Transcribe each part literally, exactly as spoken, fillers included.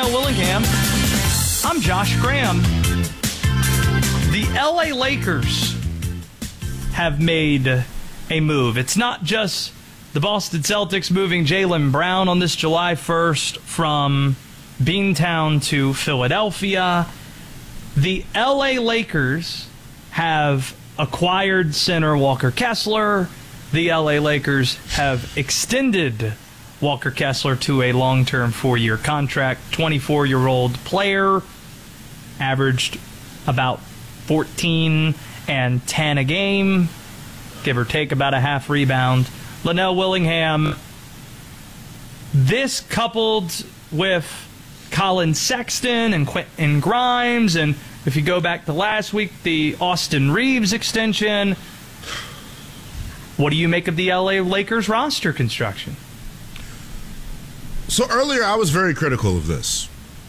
Linnell Willingham. I'm Josh Graham. The L A Lakers have made a move. It's not just the Boston Celtics moving Jaylen Brown on this July first from Beantown to Philadelphia. The L A Lakers have acquired center Walker Kessler. The L A Lakers have extended Walker Kessler to a long-term four-year contract. twenty-four-year-old player, averaged about fourteen and ten a game, give or take about a half rebound. Linnell Willingham, this coupled with Colin Sexton and Quentin Grimes, and if you go back to last week, the Austin Reeves extension. What do you make of the L A Lakers roster construction? So earlier I was very critical of this.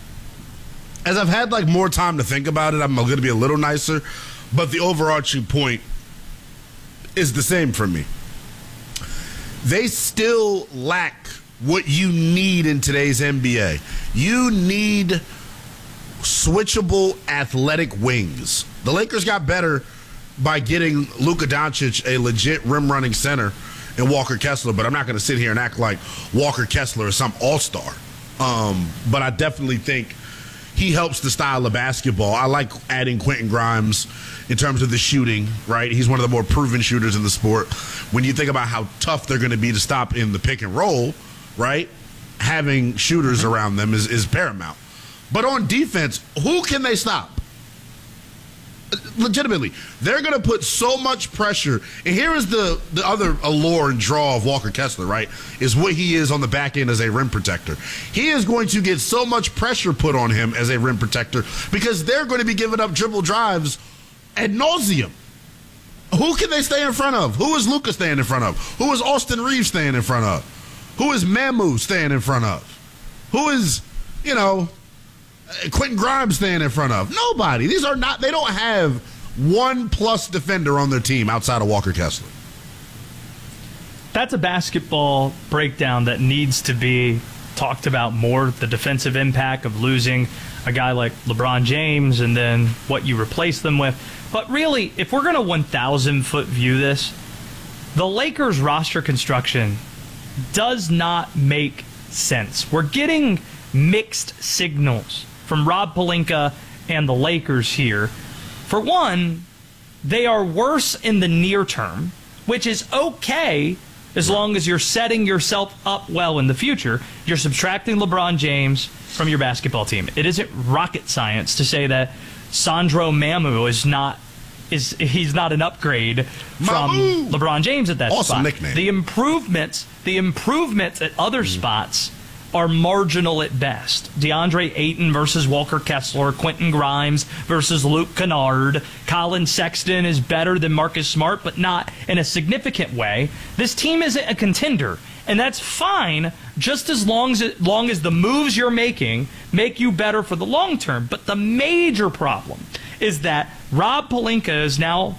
As I've had like more time to think about it, I'm going to be a little nicer, but the overarching point is the same for me. They still lack what you need in today's N B A. You need switchable athletic wings. The Lakers got better by getting Luka Doncic a legit rim-running center in Walker Kessler, but I'm not going to sit here and act like Walker Kessler is some all-star. Um, but I definitely think he helps the style of basketball. I like adding Quentin Grimes in terms of the shooting, right? He's one of the more proven shooters in the sport. When you think about how tough they're going to be to stop in the pick and roll, right? Having shooters mm-hmm. around them is, is paramount. But on defense, who can they stop? Legitimately, they're going to put so much pressure. And here is the, the other allure and draw of Walker Kessler, right, is what he is on the back end as a rim protector. He is going to get so much pressure put on him as a rim protector because they're going to be giving up dribble drives ad nauseum. Who can they stay in front of? Who is Luka staying in front of? Who is Austin Reeves staying in front of? Who is Mamu staying in front of? Who is, you know, Quentin Grimes staying in front of? Nobody. These are not, they don't have one plus defender on their team outside of Walker Kessler. That's a basketball breakdown that needs to be talked about more. The defensive impact of losing a guy like LeBron James and then what you replace them with. But really, if we're going to one thousand foot view this, the Lakers roster construction does not make sense. We're getting mixed signals from Rob Pelinka and the Lakers here. For one, they are worse in the near term, which is okay as long as you're setting yourself up well in the future. You're subtracting LeBron James from your basketball team. It isn't rocket science to say that Sandro Mamu is not is he's not an upgrade from Mamu. LeBron James at that awesome spot. Nickname. The improvements, the improvements at other mm. spots are marginal at best. DeAndre Ayton versus Walker Kessler, Quentin Grimes versus Luke Kennard. Colin Sexton is better than Marcus Smart, but not in a significant way. This team isn't a contender, and that's fine just as long as, it, long as the moves you're making make you better for the long term. But the major problem is that Rob Pelinka is now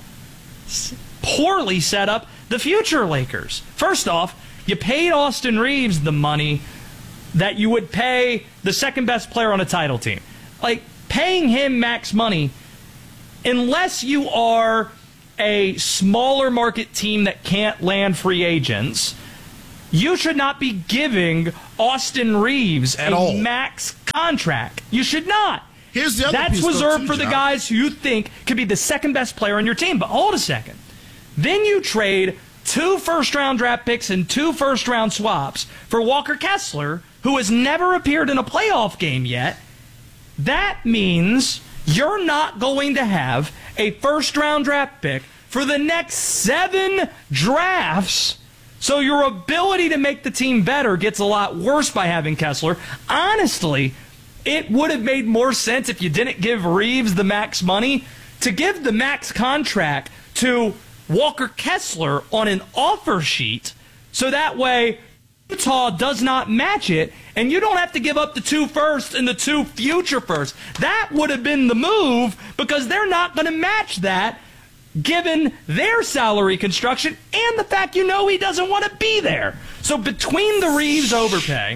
poorly set up the future Lakers. First off, you paid Austin Reeves the money that you would pay the second best player on a title team. Like, paying him max money, unless you are a smaller market team that can't land free agents, you should not be giving Austin Reeves At a all. max contract. You should not. Here's the other That's piece reserved too, for the John. guys who you think could be the second best player on your team. But hold a second. Then you trade two first-round draft picks and two first-round swaps for Walker Kessler, who has never appeared in a playoff game yet. That means you're not going to have a first-round draft pick for the next seven drafts. So your ability to make the team better gets a lot worse by having Kessler. Honestly, it would have made more sense if you didn't give Reeves the max money to give the max contract to Walker Kessler on an offer sheet, so that way Utah does not match it, and you don't have to give up the two firsts and the two future firsts. That would have been the move, because they're not going to match that given their salary construction and the fact you know he doesn't want to be there. So between the Reeves overpay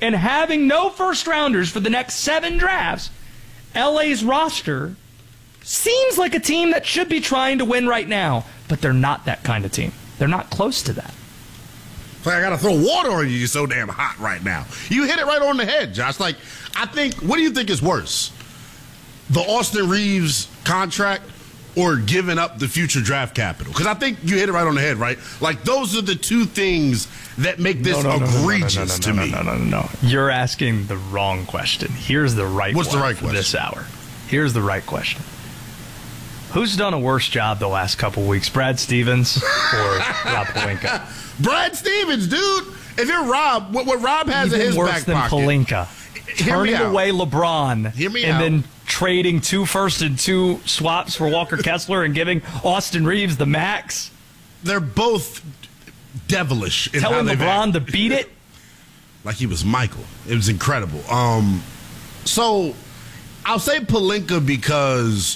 and having no first rounders for the next seven drafts, L A's roster seems like a team that should be trying to win right now, but they're not that kind of team. They're not close to that. Like, I gotta throw water on you. You're so damn hot right now. You hit it right on the head, Josh. Like, I think, what do you think is worse? The Austin Reeves contract or giving up the future draft capital? Because I think you hit it right on the head, right? Like, those are the two things that make this no, no, egregious no, no, no, no, to no, me. No, no, no, no. You're asking the wrong question. Here's the right What's one the right for question? this hour. Here's the right question. Who's done a worse job the last couple weeks, Brad Stevens or Rob Pelinka? Brad Stevens, dude. If you're Rob, what, what Rob has Even in his worse back than pocket. Pelinka. Hear me Turning out. away LeBron Hear me and out. then trading two first and two swaps for Walker Kessler and giving Austin Reeves the max. They're both devilish in how Telling they've LeBron acted. to beat it. Like he was Michael. It was incredible. Um, so I'll say Pelinka because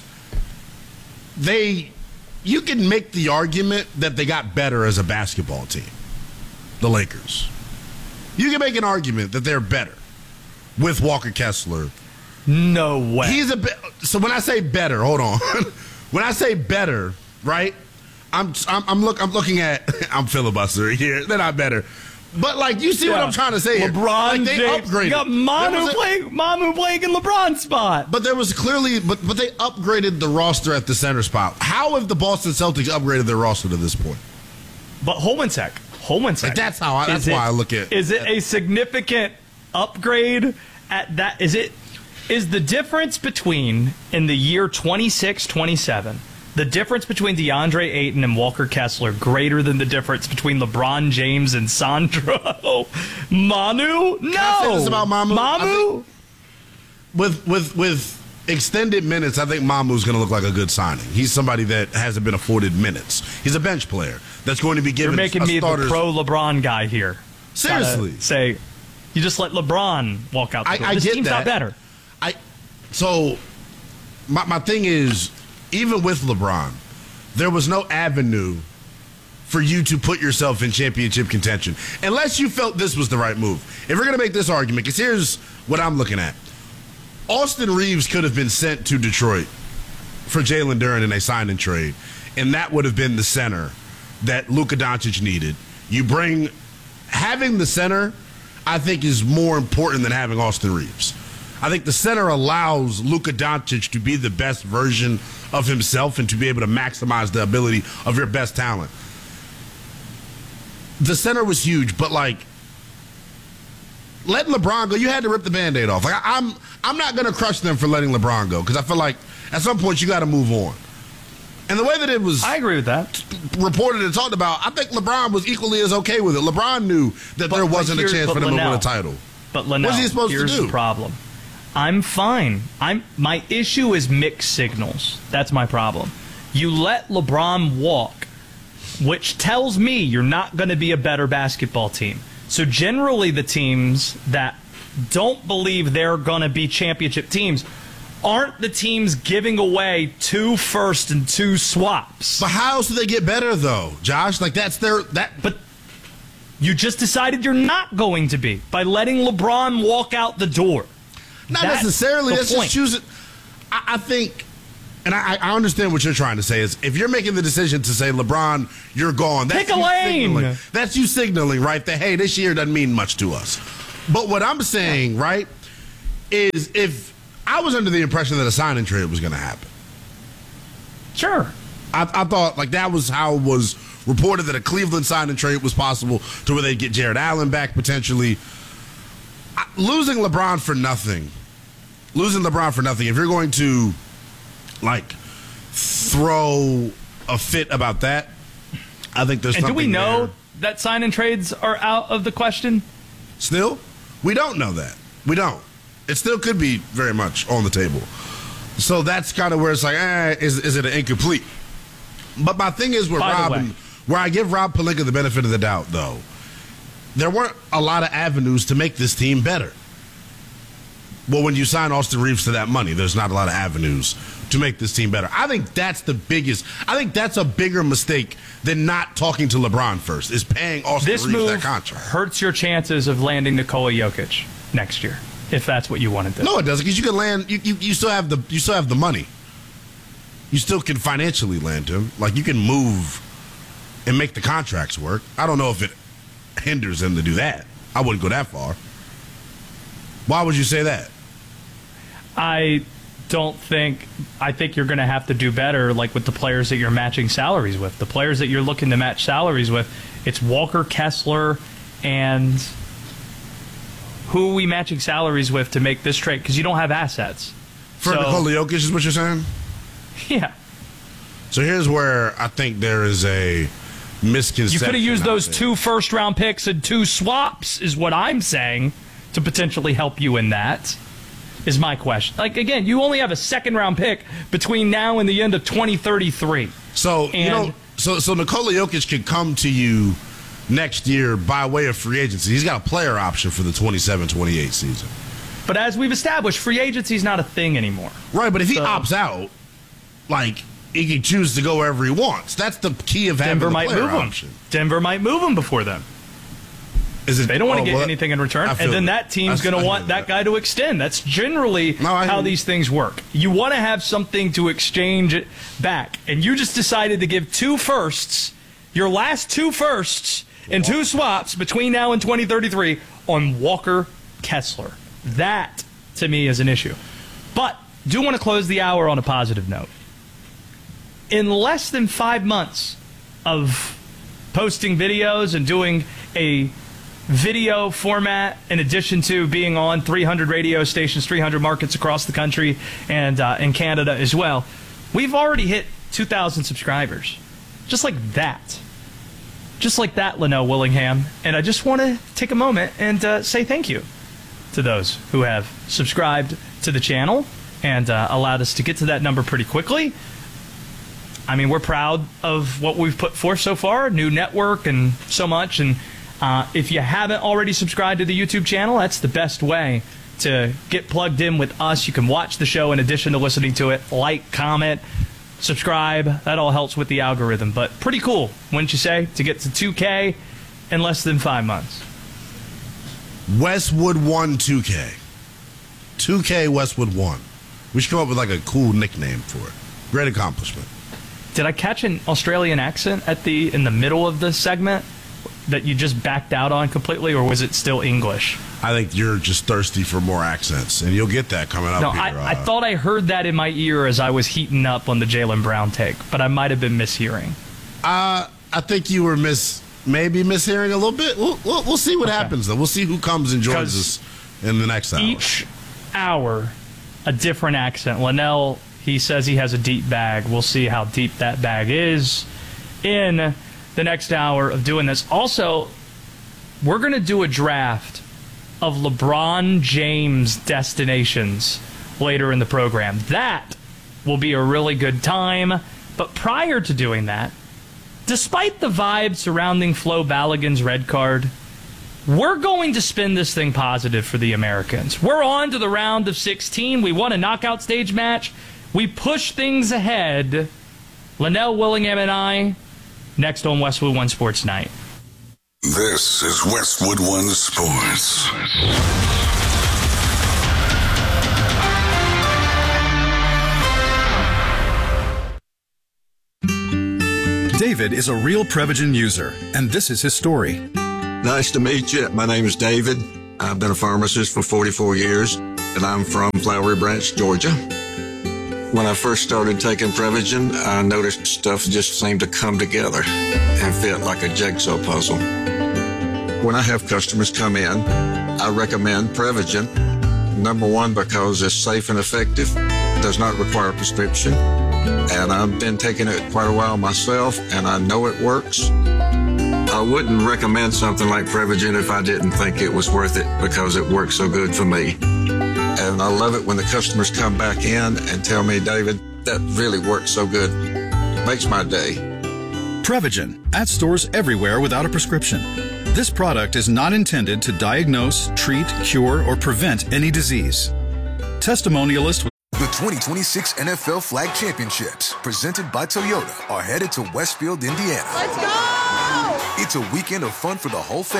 they, you can make the argument that they got better as a basketball team, the Lakers. You can make an argument that they're better with Walker Kessler. No way. He's a bit. So when I say better, hold on. When I say better, right? I'm I'm, I'm look I'm looking at I'm filibustering here. They're not better. But, like, you see Yeah. what I'm trying to say here. LeBron Like, they James. upgraded. You got There Manu was a- playing, Mamu playing in LeBron's spot. But there was clearly, but but they upgraded the roster at the center spot. How have the Boston Celtics upgraded their roster to this point? But hold one sec. Hold one sec. Like, that's how I- that's Is it- why I look at- Is it a significant upgrade at that? Is it? Is the difference between in the year twenty-six twenty-seven, the difference between DeAndre Ayton and Walker Kessler greater than the difference between LeBron James and Sandro Manu? No. I say this about Mamu? I Mamu? think- With with with extended minutes, I think Mamu's going to look like a good signing. He's somebody that hasn't been afforded minutes. He's a bench player that's going to be given. You're making a me the starter's- pro LeBron guy here. Seriously. Gotta say, you just let LeBron walk out the I- door. I This get team's that. not better. I so my my thing is, even with LeBron, there was no avenue for you to put yourself in championship contention unless you felt this was the right move. If we're going to make this argument, because here's what I'm looking at. Austin Reeves could have been sent to Detroit for Jalen Duren in a sign and trade, and that would have been the center that Luka Doncic needed. You bring having the center, I think, is more important than having Austin Reeves. I think the center allows Luka Doncic to be the best version of himself and to be able to maximize the ability of your best talent. The center was huge, but like letting LeBron go, you had to rip the Band-Aid off. Like I, I'm, I'm not going to crush them for letting LeBron go because I feel like at some point you got to move on. And the way that it was I agree with that. reported and talked about, I think LeBron was equally as okay with it. LeBron knew that But- there but wasn't a here- chance but for them to Linnell- win a title. But Linnell, What's he supposed to here's do? the problem. I'm fine. I'm my issue is mixed signals. That's my problem. You let LeBron walk, which tells me you're not going to be a better basketball team. So generally the teams that don't believe they're going to be championship teams aren't the teams giving away two first and two swaps. But how else do they get better, though, Josh? Like, that's their... that. But you just decided you're not going to be by letting LeBron walk out the door. Not That's necessarily. the That's point. just choosing... I, I think... And I, I understand what you're trying to say is if you're making the decision to say, LeBron, you're gone. That's Pick a you lane. signaling- That's you signaling, right, that, hey, this year doesn't mean much to us. But what I'm saying, right, is if I was under the impression that a sign and trade was going to happen. Sure. I, I thought, like, that was how it was reported that a Cleveland sign and trade was possible to where they'd get Jared Allen back potentially. I, losing LeBron for nothing. Losing LeBron for nothing. If you're going to, like, throw a fit about that, I think there's And do something we know there. that sign and trades are out of the question? Still? We don't know that. We don't. It still could be very much on the table. So that's kind of where it's like, eh, is, is it an incomplete? But my thing is with By the Rob, way. and where I give Rob Pelinka the benefit of the doubt, though, there weren't a lot of avenues to make this team better. Well, when you sign Austin Reeves to that money, there's not a lot of avenues to make this team better. I think that's the biggest. I think that's a bigger mistake than not talking to LeBron first, is paying Austin This Reeves move that contract. hurts your chances of landing Nikola Jokic. next year, if that's what you want to do. No, it doesn't, because you can land. You, you you still have the you still have the money. You still can financially land him. Like, you can move and make the contracts work. I don't know if it hinders him to do that. I wouldn't go that far. Why would you say that? I don't think I think you're going to have to do better, like with the players that you're matching salaries with. The players that you're looking to match salaries with, it's Walker Kessler and who are we matching salaries with to make this trade? Because you don't have assets. For so, Nikola Jokic is what you're saying? Yeah. So here's where I think there is a misconception. You could have used those there. two first-round picks and two swaps, is what I'm saying, to potentially help you in that, is my question. Like, again, you only have a second-round pick between now and the end of twenty thirty-three. So, and, you know, so, so Nikola Jokic could come to you next year by way of free agency. He's got a player option for the twenty-seven twenty-eight season. But as we've established, free agency is not a thing anymore. Right, but if he so, opts out, like, he can choose to go wherever he wants. That's the key of having Denver the might player move option. him. Denver might move him before then. Is it, they don't want to oh, get well, anything in return, and then that team's going to want that, that guy to extend. That's generally no, how these things work. You want to have something to exchange it back, and you just decided to give two firsts, your last two firsts, and two swaps between now and twenty thirty-three on Walker Kessler. That, to me, is an issue. But do want to close the hour on a positive note. In less than five months of posting videos and doing a video format, in addition to being on three hundred radio stations, three hundred markets across the country, and uh, in Canada as well, we've already hit two thousand subscribers. Just like that. Just like that, Linnell Willingham. And I just want to take a moment and uh, say thank you to those who have subscribed to the channel and uh, allowed us to get to that number pretty quickly. I mean, we're proud of what we've put forth so far, new network and so much. And uh, if you haven't already subscribed to the YouTube channel, that's the best way to get plugged in with us. You can watch the show in addition to listening to it, like, comment, subscribe. That all helps with the algorithm. But pretty cool, wouldn't you say, to get to two K in less than five months. Westwood one two K. two K Westwood one. We should come up with like a cool nickname for it. Great accomplishment. Did I catch an Australian accent at the in the middle of the segment that you just backed out on completely, or was it still English? I think you're just thirsty for more accents, and you'll get that coming up no, here. I, uh, I thought I heard that in my ear as I was heating up on the Jaylen Brown take, but I might have been mishearing. Uh, I think you were miss, maybe mishearing a little bit. We'll, we'll, we'll see what okay. happens, though. We'll see who comes and joins us in the next hour. Each hour, a different accent. Linnell, he says he has a deep bag. We'll see how deep that bag is in the next hour of doing this. Also, we're going to do a draft of LeBron James destinations later in the program. That will be a really good time. But prior to doing that, despite the vibe surrounding Flo Balogun's red card, we're going to spin this thing positive for the Americans. We're on to the round of sixteen. We won a knockout stage match. We push things ahead. Linnell Willingham and I, next on Westwood One Sports Night. This is Westwood One Sports. David is a real Prevagen user, and this is his story. Nice to meet you. My name is David. I've been a pharmacist for forty-four years, and I'm from Flowery Branch, Georgia. When I first started taking Prevagen, I noticed stuff just seemed to come together and fit like a jigsaw puzzle. When I have customers come in, I recommend Prevagen. Number one, because it's safe and effective, does not require a prescription, and I've been taking it quite a while myself, and I know it works. I wouldn't recommend something like Prevagen if I didn't think it was worth it, because it works so good for me. And I love it when the customers come back in and tell me, David, that really works so good. Makes my day. Prevagen, at stores everywhere without a prescription. This product is not intended to diagnose, treat, cure, or prevent any disease. Testimonialist. The twenty twenty-six N F L Flag Championships, presented by Toyota, are headed to Westfield, Indiana. Let's go! It's a weekend of fun for the whole family.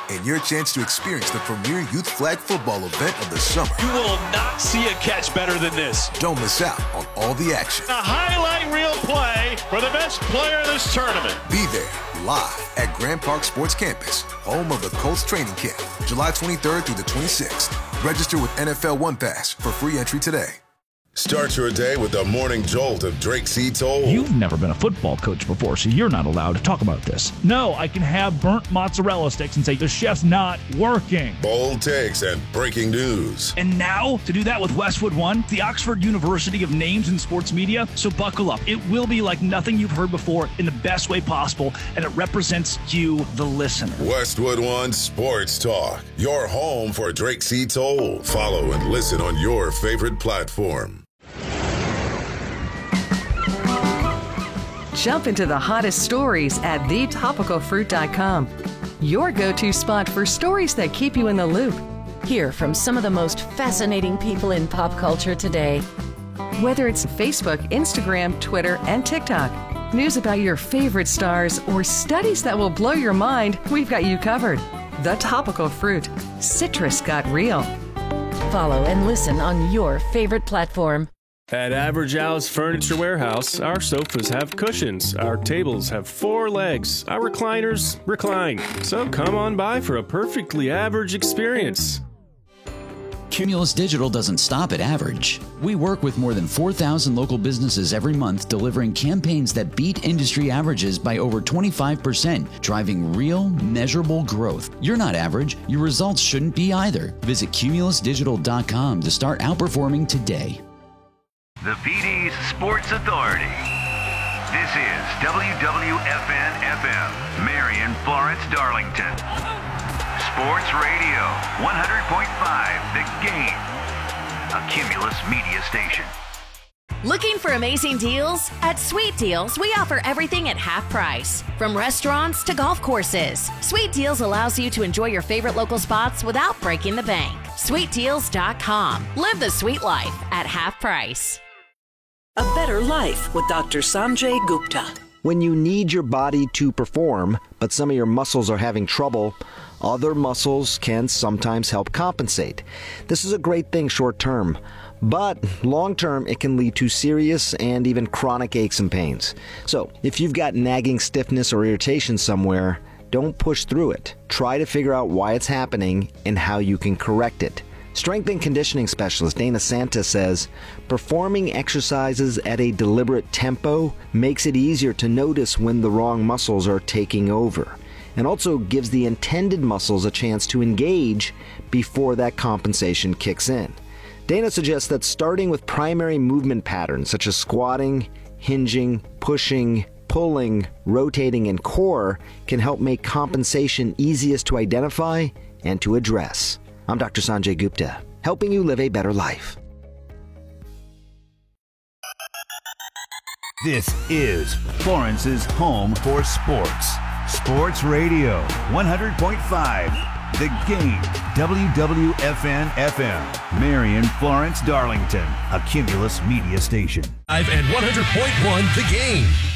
and your chance to experience the premier youth flag football event of the summer. You will not see a catch better than this. Don't miss out on all the action. A highlight reel play for the best player in this tournament. Be there live at Grand Park Sports Campus, home of the Colts training camp, July twenty-third through the twenty-sixth. Register with N F L One Pass for free entry today. Start your day with the morning jolt of Drake C. Toll. You've never been a football coach before, so you're not allowed to talk about this. No, I can have burnt mozzarella sticks and say the chef's not working. Bold takes and breaking news. And now, to do that with Westwood One, the Oxford University of names in sports media. So buckle up. It will be like nothing you've heard before in the best way possible, and it represents you, the listener. Westwood One Sports Talk, your home for Drake C. Toll. Follow and listen on your favorite platform. Jump into the hottest stories at the topical fruit dot com. Your go-to spot for stories that keep you in the loop. Hear from some of the most fascinating people in pop culture today. Whether it's Facebook, Instagram, Twitter, and TikTok, news about your favorite stars, or studies that will blow your mind, we've got you covered. The Topical Fruit. Citrus got real. Follow and listen on your favorite platform. At Average Al's Furniture Warehouse, our sofas have cushions, our tables have four legs, our recliners recline. So come on by for a perfectly average experience. Cumulus Digital doesn't stop at average. We work with more than four thousand local businesses every month, delivering campaigns that beat industry averages by over twenty-five percent, driving real, measurable growth. You're not average. Your results shouldn't be either. Visit cumulus digital dot com to start outperforming today. The P D's Sports Authority. This is W W F N F M, Marion, Florence, Darlington. Sports Radio, one hundred point five, The Game, a Cumulus media station. Looking for amazing deals? At Sweet Deals, we offer everything at half price. From restaurants to golf courses, Sweet Deals allows you to enjoy your favorite local spots without breaking the bank. sweet deals dot com. Live the sweet life at half price. A Better Life with Doctor Sanjay Gupta. When you need your body to perform, but some of your muscles are having trouble, other muscles can sometimes help compensate. This is a great thing short term, but long term it can lead to serious and even chronic aches and pains. So if you've got nagging stiffness or irritation somewhere, don't push through it. Try to figure out why it's happening and how you can correct it. Strength and conditioning specialist Dana Santa says, performing exercises at a deliberate tempo makes it easier to notice when the wrong muscles are taking over, and also gives the intended muscles a chance to engage before that compensation kicks in. Dana suggests that starting with primary movement patterns such as squatting, hinging, pushing, pulling, rotating, and core can help make compensation easiest to identify and to address. I'm Doctor Sanjay Gupta, helping you live a better life. This is Florence's home for sports. Sports Radio, one hundred point five, The Game, W W F N F M, Marion, Florence, Darlington, a Cumulus media station. Live and one hundred point one, The Game.